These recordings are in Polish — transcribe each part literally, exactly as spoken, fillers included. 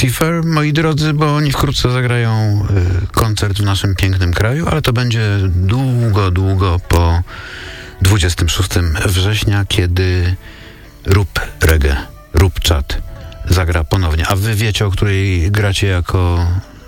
Lucifer, moi drodzy, bo oni wkrótce zagrają y, koncert w naszym pięknym kraju, ale to będzie długo, długo po dwudziestego szóstego września, kiedy Rób Reggae, Rób Czat zagra ponownie. A wy wiecie, o której gracie jako...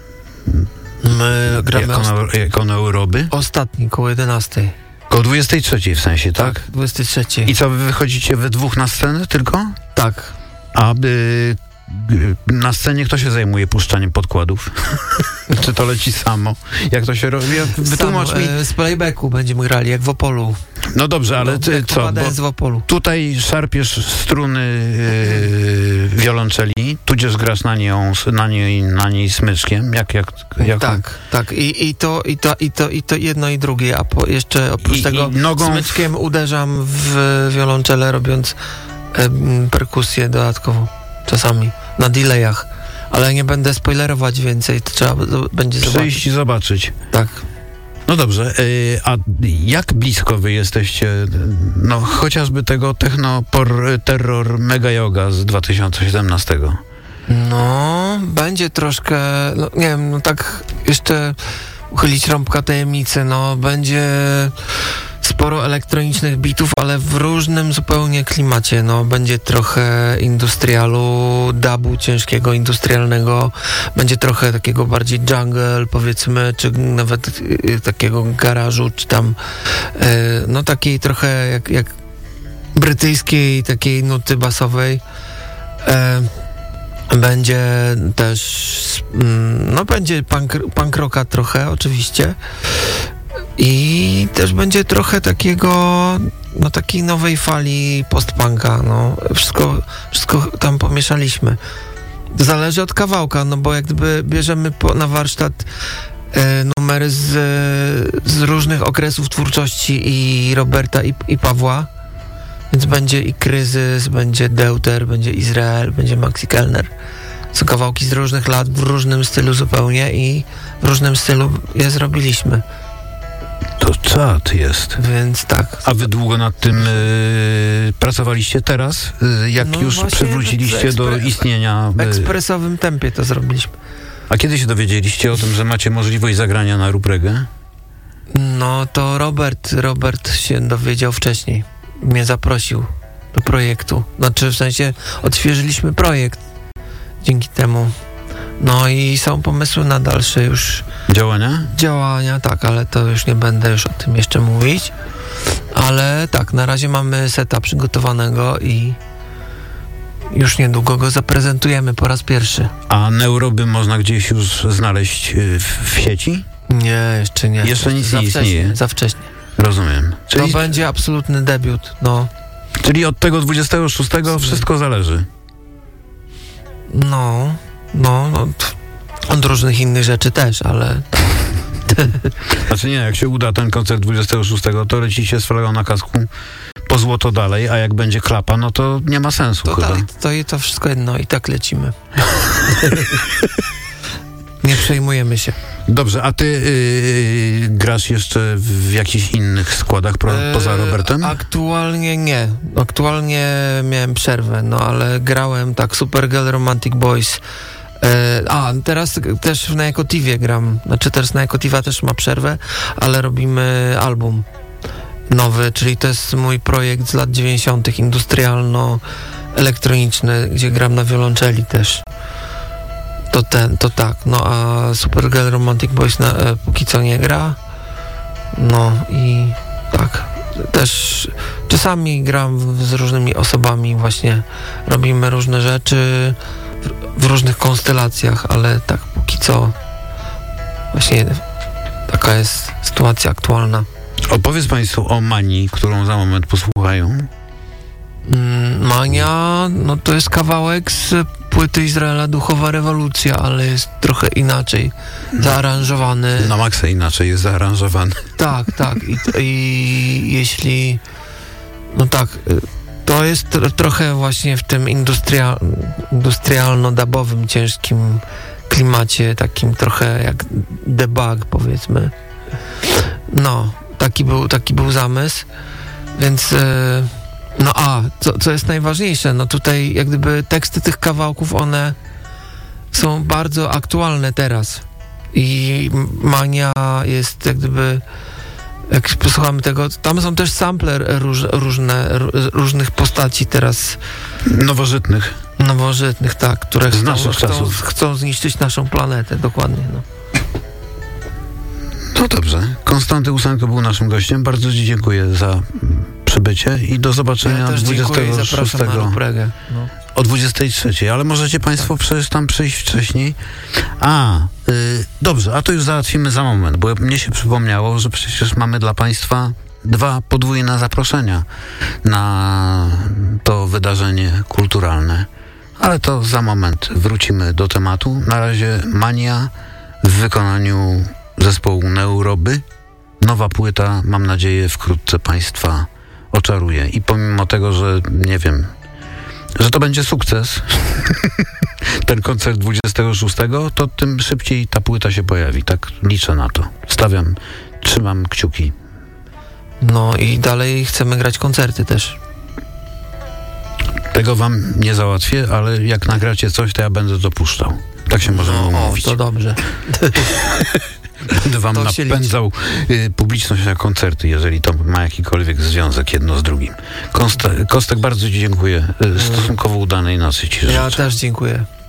My gramy jako, ost- na, jako neuroby? ostatni, koło jedenastej. Koło dwudziestej trzeciej w sensie, tak? Tak, dwudziestej trzeciej. I co, wy wychodzicie we dwóch na scenę tylko? Tak. A y, na scenie kto się zajmuje puszczaniem podkładów? Czy to leci samo? Jak to się robi? Wytłumacz Sam, mi. e, z playbacku będziemy grali, jak w Opolu. No dobrze, ale no, ty jak co? Bo w Opolu. tutaj szarpiesz struny yy, wiolonczeli, tudzież grasz na, nią, na, niej, na niej smyczkiem. Jak, jak, jak Tak, tak. I, i, to, i, to, i, to, I to jedno i drugie, a po, jeszcze oprócz I, tego i nogą smyczkiem uderzam w wiolonczelę, robiąc e, perkusję dodatkowo, czasami, na delayach. Ale nie będę spoilerować więcej, to trzeba b- będzie zobaczyć. przyjść i zobaczyć. Tak. No dobrze, yy, a jak blisko wy jesteście, no chociażby tego techno por, terror mega yoga z dwa tysiące siedemnastego? No, będzie troszkę, no nie wiem, no tak jeszcze uchylić rąbka tajemnicy, no będzie sporo elektronicznych bitów, ale w różnym zupełnie klimacie, no będzie trochę industrialu, dubu ciężkiego, industrialnego, będzie trochę takiego bardziej jungle, powiedzmy, czy nawet y, takiego garażu, czy tam y, no takiej trochę jak, jak brytyjskiej takiej nuty basowej. Y, Będzie też, no będzie punk, punk rocka trochę, oczywiście. I też będzie trochę takiego, no takiej nowej fali post-punka, no. Wszystko, wszystko tam pomieszaliśmy. Zależy od kawałka, no bo jak gdyby bierzemy po, na warsztat e, numery z, z różnych okresów twórczości i Roberta i, i Pawła, więc będzie i Kryzys, będzie Deuter, będzie Izrael, będzie Maxi Kellner. Są kawałki z różnych lat, w różnym stylu zupełnie i w różnym stylu je zrobiliśmy. To czad jest. Więc tak. A wy długo nad tym yy, pracowaliście teraz? Yy, jak No już właśnie przywróciliście w do ekspre- istnienia... W Yy, ekspresowym tempie to zrobiliśmy. a kiedy się dowiedzieliście o tym, że macie możliwość zagrania na Rób Reggae? No to Robert, Robert się dowiedział wcześniej. Mnie zaprosił do projektu. Znaczy w sensie odświeżyliśmy projekt dzięki temu. No i są pomysły na dalsze już Działania? działania, tak, ale to już nie będę już o tym jeszcze mówić. Ale tak, na razie mamy seta przygotowanego i już niedługo go zaprezentujemy po raz pierwszy. A neuroby można gdzieś już znaleźć yy, w, w sieci? Nie, jeszcze nie. Jeszcze nic za nie wcześnie, istnieje. Za wcześnie. Rozumiem. Czyli, To będzie absolutny debiut, no. czyli od tego dwudziestego szóstego wszystko zależy. No, no, no t- od różnych innych rzeczy też, ale Znaczy nie, jak się uda ten koncert dwudziestego szóstego, to lecicie z flagą na kasku po złoto dalej, a jak będzie klapa, no to nie ma sensu to, chyba. tak, to, to wszystko jedno i tak lecimy. Nie przejmujemy się. Dobrze, a ty yy, grasz jeszcze w jakichś innych składach pro, poza Robertem? E, aktualnie nie. Aktualnie miałem przerwę, no ale grałem tak Supergirl, Romantic Boys. E, a, teraz też w Nekotivie gram. Znaczy teraz Nekotiva też ma przerwę, ale robimy album nowy, czyli to jest mój projekt z lat dziewięćdziesiątych, industrialno-elektroniczny, gdzie gram na wiolonczeli też. To ten, to tak, no a Supergirl Romantic Boys na, e, póki co nie gra. No i tak, też czasami gram w, z różnymi osobami, właśnie robimy różne rzeczy w, w różnych konstelacjach, ale tak póki co właśnie taka jest sytuacja aktualna. Opowiedz Państwu o Manii, którą za moment posłuchają. Mm, Mania, no to jest kawałek z płyty Izraela Duchowa Rewolucja, ale jest trochę inaczej zaaranżowany. Na maksa inaczej jest zaaranżowany. Tak, tak. I, i jeśli... No tak, to jest tro, trochę właśnie w tym industria, industrialno-dabowym, ciężkim klimacie, takim trochę jak debug, powiedzmy. No, taki był, taki był zamysł, więc... Yy, no a, co, co jest najważniejsze, no tutaj jak gdyby teksty tych kawałków, one są bardzo aktualne teraz. I Mania jest jak gdyby, jak posłuchamy tego, tam są też sample róż, różne, różnych postaci teraz. Nowożytnych. Nowożytnych, tak, które z chcą, naszych chcą, czasów. chcą zniszczyć naszą planetę, dokładnie. No. No dobrze. Konstanty Ósenko był naszym gościem. Bardzo Ci dziękuję za przybycie i do zobaczenia ja też dwudziestego szóstego. Zapraszam na Rupregę. No. O dwudziestej trzeciej, ale możecie Państwo tak. przecież tam przyjść wcześniej. A, y, dobrze, a to już załatwimy za moment, bo mnie się przypomniało, że przecież mamy dla Państwa dwa podwójne zaproszenia na to wydarzenie kulturalne. Ale to za moment wrócimy do tematu. Na razie Mania w wykonaniu zespołu Neuroby. Nowa płyta, mam nadzieję, wkrótce Państwa oczaruje. I pomimo tego, że nie wiem, że to będzie sukces, ten koncert dwudziestego szóstego, to tym szybciej ta płyta się pojawi. Tak liczę na to. Stawiam, trzymam kciuki. No i dalej chcemy grać koncerty też. Tego wam nie załatwię, ale jak nagracie coś, to ja będę to puszczał. Tak się możemy no, umówić. O, to dobrze. Będę wam to napędzał y, publiczność na koncerty, jeżeli to ma jakikolwiek związek jedno z drugim. Kosta, Kostek, bardzo Ci dziękuję. Y, stosunkowo udanej nocy Ci życzę. Ja też dziękuję.